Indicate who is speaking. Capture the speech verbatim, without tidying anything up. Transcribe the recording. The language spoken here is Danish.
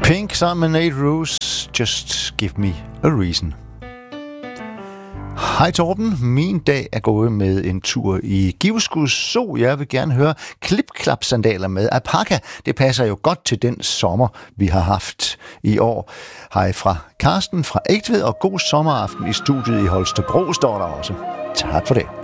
Speaker 1: Pink sammen med Nate Ruess, Just Give Me a Reason. Hej Torben, min dag er gået med en tur i Givskud Zoo. Jeg vil gerne høre klip-klap-sandaler med alpaka. Det passer jo godt til den sommer, vi har haft i år. Hej fra Karsten fra Egtved, og god sommeraften i studiet i Holstebro, står der også. Tak for det.